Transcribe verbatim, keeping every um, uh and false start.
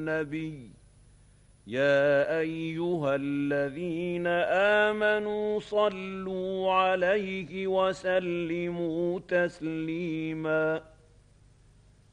النبي يا أيها الذين آمنوا صلوا عليه وسلموا تسليما